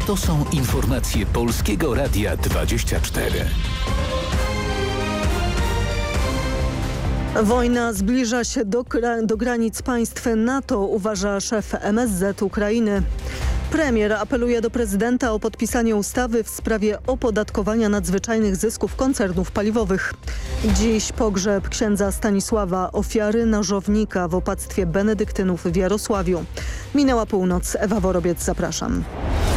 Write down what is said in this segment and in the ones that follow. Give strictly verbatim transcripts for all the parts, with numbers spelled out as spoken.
To są informacje Polskiego Radia dwadzieścia cztery. Wojna zbliża się do, do granic państw NATO, uważa szef M S Z Ukrainy. Premier apeluje do prezydenta o podpisanie ustawy w sprawie opodatkowania nadzwyczajnych zysków koncernów paliwowych. Dziś pogrzeb księdza Stanisława, ofiary nożownika w opactwie benedyktynów w Jarosławiu. Minęła północ. Ewa Worobiec, zapraszam.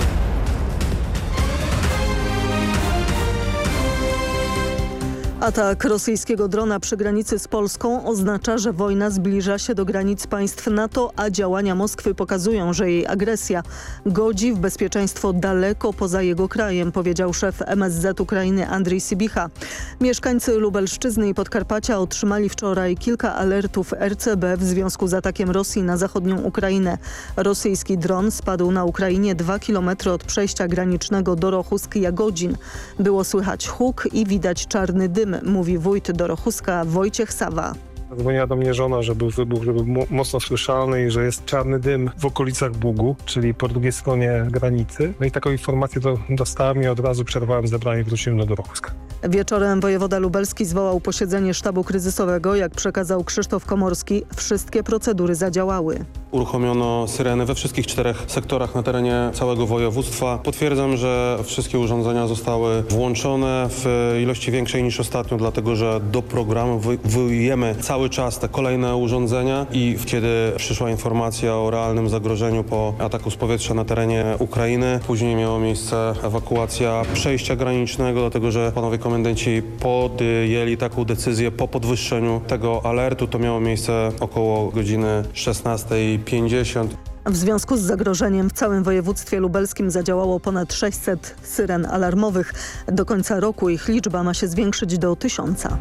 Atak rosyjskiego drona przy granicy z Polską oznacza, że wojna zbliża się do granic państw NATO, a działania Moskwy pokazują, że jej agresja godzi w bezpieczeństwo daleko poza jego krajem, powiedział szef M S Z Ukrainy Andrii Sybicha. Mieszkańcy Lubelszczyzny i Podkarpacia otrzymali wczoraj kilka alertów R C B w związku z atakiem Rosji na zachodnią Ukrainę. Rosyjski dron spadł na Ukrainie dwa kilometry od przejścia granicznego Dorochusk-Jagodzin. Było słychać huk i widać czarny dym, mówi wójt Dorochuska Wojciech Sawa. Dzwoniła do mnie żona, że był wybuch, że był mocno słyszalny i że jest czarny dym w okolicach Bugu, czyli po drugiej stronie granicy. No i taką informację to dostałem i od razu przerwałem zebranie i wróciłem do Dorochuska. Wieczorem wojewoda lubelski zwołał posiedzenie sztabu kryzysowego. Jak przekazał Krzysztof Komorski, wszystkie procedury zadziałały. Uruchomiono syreny we wszystkich czterech sektorach na terenie całego województwa. Potwierdzam, że wszystkie urządzenia zostały włączone w ilości większej niż ostatnio, dlatego że doprogramowujemy cały czas te kolejne urządzenia i kiedy przyszła informacja o realnym zagrożeniu po ataku z powietrza na terenie Ukrainy, później miała miejsce ewakuacja przejścia granicznego, dlatego że panowie komendanci podjęli taką decyzję po podwyższeniu tego alertu. To miało miejsce około godziny szesnastej pięćdziesiąt. W związku z zagrożeniem w całym województwie lubelskim zadziałało ponad sześćset syren alarmowych. Do końca roku ich liczba ma się zwiększyć do tysiąca.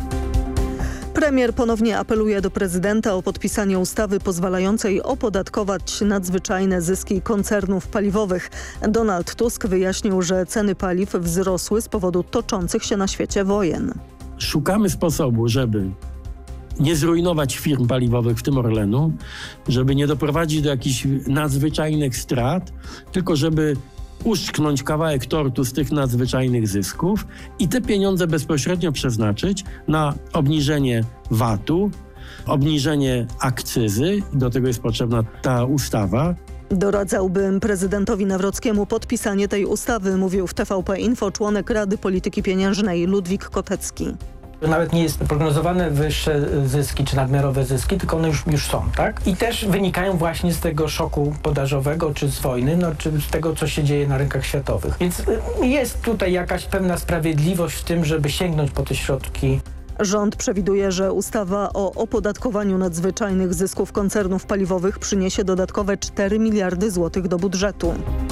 Premier ponownie apeluje do prezydenta o podpisanie ustawy pozwalającej opodatkować nadzwyczajne zyski koncernów paliwowych. Donald Tusk wyjaśnił, że ceny paliw wzrosły z powodu toczących się na świecie wojen. Szukamy sposobu, żeby nie zrujnować firm paliwowych, w tym Orlenu, żeby nie doprowadzić do jakichś nadzwyczajnych strat, tylko żeby uszczknąć kawałek tortu z tych nadzwyczajnych zysków i te pieniądze bezpośrednio przeznaczyć na obniżenie vatu, obniżenie akcyzy. Do tego jest potrzebna ta ustawa. Doradzałbym prezydentowi Nawrockiemu podpisanie tej ustawy, mówił w T V P Info członek Rady Polityki Pieniężnej Ludwik Kotecki. Nawet nie jest prognozowane wyższe zyski czy nadmiarowe zyski, tylko one już, już są, tak? I też wynikają właśnie z tego szoku podażowego, czy z wojny, no, czy z tego, co się dzieje na rynkach światowych. Więc jest tutaj jakaś pewna sprawiedliwość w tym, żeby sięgnąć po te środki. Rząd przewiduje, że ustawa o opodatkowaniu nadzwyczajnych zysków koncernów paliwowych przyniesie dodatkowe cztery miliardy złotych do budżetu.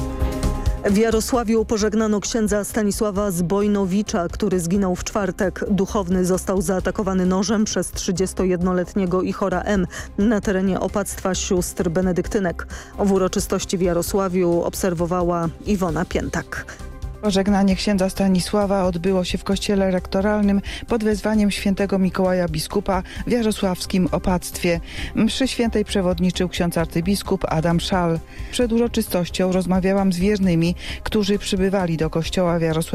W Jarosławiu pożegnano księdza Stanisława Zbojnowicza, który zginął w czwartek. Duchowny został zaatakowany nożem przez trzydziestojednoletniego Ichora M. na terenie opactwa sióstr benedyktynek. W uroczystości w Jarosławiu obserwowała Iwona Piętak. Pożegnanie księdza Stanisława odbyło się w kościele rektoralnym pod wezwaniem świętego Mikołaja biskupa w jarosławskim opactwie. Mszy świętej przewodniczył ksiądz arcybiskup Adam Szal. Przed uroczystością rozmawiałam z wiernymi, którzy przybywali do kościoła w Jarosławiu